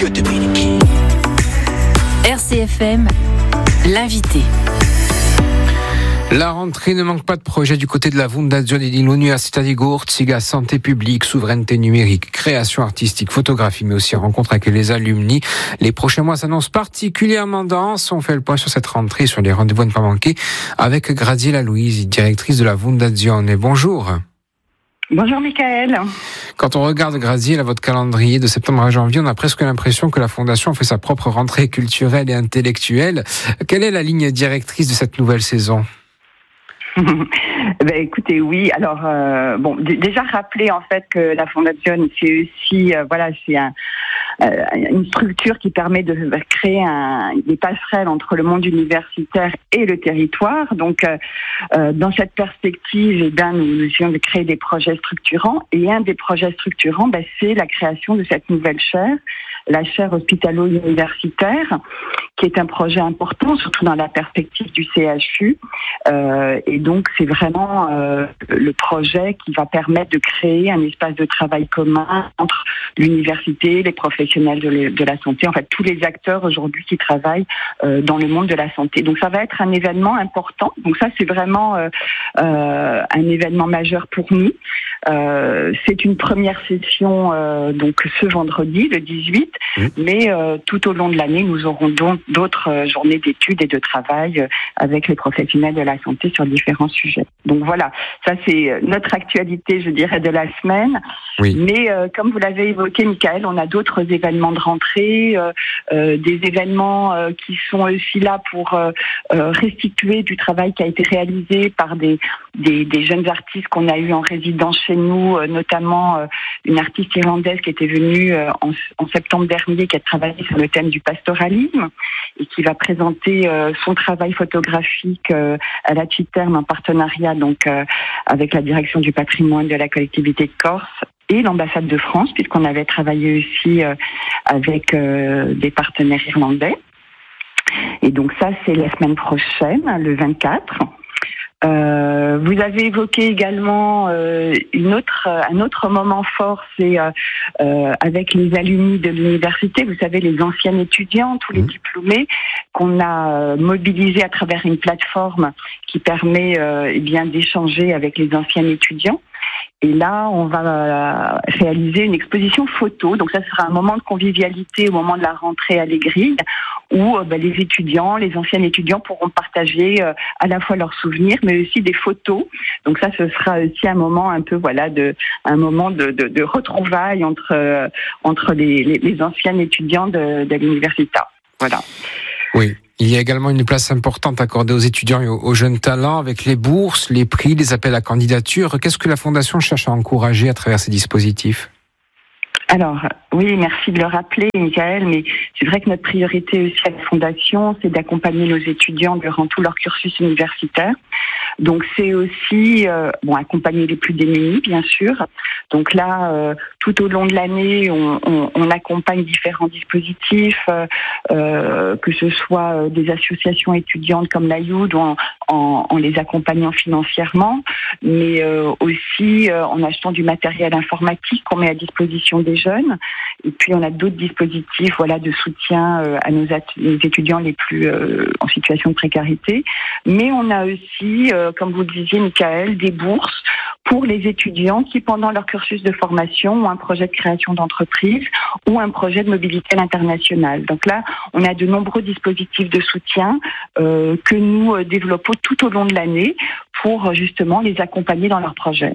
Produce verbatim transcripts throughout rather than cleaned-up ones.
Good to be the king. R C F M, l'invité. La rentrée ne manque pas de projets du côté de la Fondazione dell'Università di Corsica, santé publique, souveraineté numérique, création artistique, photographie, mais aussi rencontre avec les alumni. Les prochains mois s'annoncent particulièrement denses. On fait le point sur cette rentrée, sur les rendez-vous à ne pas manquer, avec Graziella Louisi, directrice de la Fondazione. Bonjour. Bonjour Michael. Quand on regarde Graziella, votre calendrier de septembre à janvier, on a presque l'impression que la Fondation fait sa propre rentrée culturelle et intellectuelle. Quelle est la ligne directrice de cette nouvelle saison ? Ben écoutez, oui. Alors euh, bon, d- déjà rappeler en fait que la Fondation, c'est aussi euh, voilà, c'est un, euh, une structure qui permet de créer un, des passerelles entre le monde universitaire et le territoire. Donc euh, euh, dans cette perspective, eh bien, nous, nous essayons de créer des projets structurants. Et un des projets structurants, ben, c'est la création de cette nouvelle chaire, la chaire hospitalo-universitaire, qui est un projet important, surtout dans la perspective du C H U. Euh, et donc, c'est vraiment euh, le projet qui va permettre de créer un espace de travail commun entre l'université, les professionnels de, le, de la santé, en fait, tous les acteurs aujourd'hui qui travaillent euh, dans le monde de la santé. Donc, ça va être un événement important. Donc, ça, c'est vraiment euh, euh, un événement majeur pour nous. Euh, c'est une première session euh, donc ce vendredi, le dix-huit, mmh. mais euh, tout au long de l'année, nous aurons donc d'autres euh, journées d'études et de travail euh, avec les professionnels de la santé sur différents sujets. Donc voilà, ça c'est notre actualité, je dirais, de la semaine. Oui. Mais euh, comme vous l'avez évoqué, Michael, on a d'autres événements de rentrée, euh, euh, des événements euh, qui sont aussi là pour euh, euh, restituer du travail qui a été réalisé par des, des, des jeunes artistes qu'on a eu en résidence chez nous, euh, notamment euh, une artiste irlandaise qui était venue euh, en, en septembre dernier, qui a travaillé sur le thème du pastoralisme et qui va présenter euh, son travail photographique euh, à la Citerme en partenariat donc euh, avec la direction du patrimoine de la collectivité de Corse et l'ambassade de France, puisqu'on avait travaillé aussi euh, avec euh, des partenaires irlandais. Et donc ça, c'est la semaine prochaine, le vingt-quatre. Euh, vous avez évoqué également euh, une autre, un autre moment fort, c'est euh, euh, avec les alumni de l'université, vous savez, les anciens étudiants, tous les diplômés, qu'on a euh, mobilisés à travers une plateforme qui permet euh, eh bien d'échanger avec les anciens étudiants. Et là, on va réaliser une exposition photo. Donc ça sera un moment de convivialité au moment de la rentrée à l'Aigrid, où euh, bah, les étudiants, les anciens étudiants pourront partager euh, à la fois leurs souvenirs, mais aussi des photos. Donc ça, ce sera aussi un moment un peu, voilà, de un moment de, de, de retrouvailles entre euh, entre les, les, les anciens étudiants de, de l'université. Voilà. Oui. Il y a également une place importante accordée aux étudiants et aux jeunes talents avec les bourses, les prix, les appels à candidature. Qu'est-ce que la Fondation cherche à encourager à travers ces dispositifs ? Alors, oui, merci de le rappeler, Michael, mais c'est vrai que notre priorité aussi à la Fondation, c'est d'accompagner nos étudiants durant tout leur cursus universitaire. Donc, c'est aussi, euh, bon, accompagner les plus démunis, bien sûr. Donc là, euh, tout au long de l'année, on, on, on accompagne différents dispositifs, euh, euh, que ce soit des associations étudiantes comme la Youth, en, en, en les accompagnant financièrement, mais euh, aussi euh, en achetant du matériel informatique qu'on met à disposition des jeunes. Et puis, on a d'autres dispositifs, voilà, de soutien euh, à nos, at- nos étudiants les plus euh, en situation de précarité. Mais on a aussi, euh, comme vous le disiez, Michael, des bourses pour les étudiants qui, pendant leur cursus de formation, ont un projet de création d'entreprise ou un projet de mobilité à l'international. Donc là, on a de nombreux dispositifs de soutien euh, que nous euh, développons tout au long de l'année pour justement les accompagner dans leurs projets.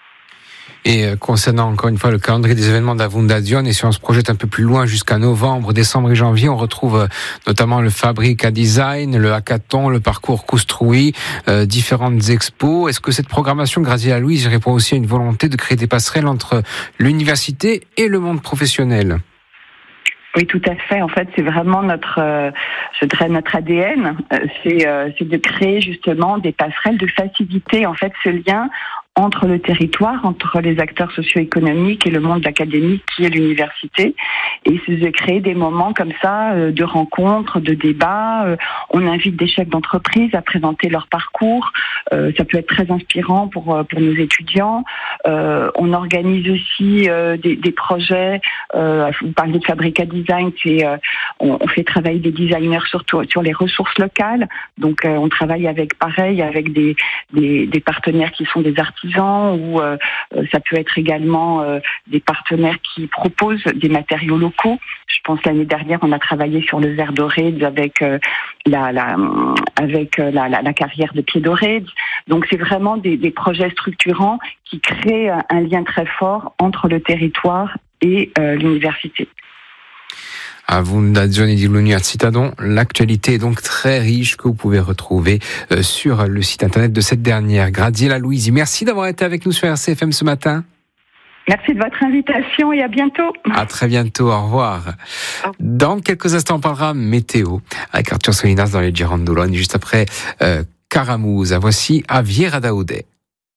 Et concernant encore une fois le calendrier des événements de la Fondazione, et si on se projette un peu plus loin jusqu'à novembre, décembre et janvier, on retrouve notamment le Fabrica Design, le Hackathon, le parcours construit, euh, différentes expos. Est-ce que cette programmation, Graziella Louisi, répond aussi à une volonté de créer des passerelles entre l'université et le monde professionnel ? Oui, tout à fait. En fait, c'est vraiment notre, euh, je dirais notre A D N. Euh, c'est, euh, c'est de créer justement des passerelles, de faciliter en fait ce lien entre le territoire, entre les acteurs socio-économiques et le monde académique qui est l'université. Et c'est de créer des moments comme ça euh, de rencontres, de débats. Euh, on invite des chefs d'entreprise à présenter leur parcours. Euh, ça peut être très inspirant pour pour nos étudiants. Euh, on organise aussi euh, des, des projets. Euh, vous parlez de Fabrica Design, c'est euh, on, on fait travailler des designers surtout sur les ressources locales. Donc euh, on travaille avec pareil avec des, des des partenaires qui sont des artisans ou euh, ça peut être également euh, des partenaires qui proposent des matériaux locaux. Je pense l'année dernière on a travaillé sur le verre doré avec euh, la, la avec la, la, la carrière de Pied Doré. Donc c'est vraiment des, des projets structurants qui créent un, un lien très fort entre le territoire et euh, l'université. À Fondazione di l'Università, dont l'actualité est donc très riche, que vous pouvez retrouver euh, sur le site internet de cette dernière. Graziella Luisi, merci d'avoir été avec nous sur R C F M ce matin. Merci de votre invitation et à bientôt. À très bientôt, au revoir. Dans quelques instants, on parlera météo avec Arthur Solinas dans les Girandouloni, juste après euh, Caramusa. Voici Aviera Daudet.